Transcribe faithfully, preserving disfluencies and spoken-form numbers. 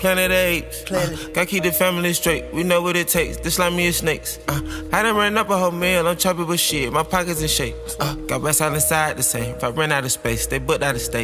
Planet Apes, Planet. uh, gotta keep the family straight. We know what it takes. This like me is snakes. Uh, I done ran up a whole meal. I'm chopping with shit. My pockets in shape. Uh, got West Island side the same. If I ran out of space, they booked out of state.